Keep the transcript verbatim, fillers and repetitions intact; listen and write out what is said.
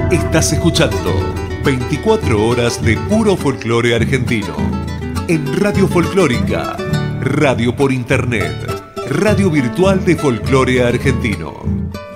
Estás escuchando veinticuatro horas de puro folclore argentino. En Radio Folclórica, radio por internet, radio virtual de folclore argentino.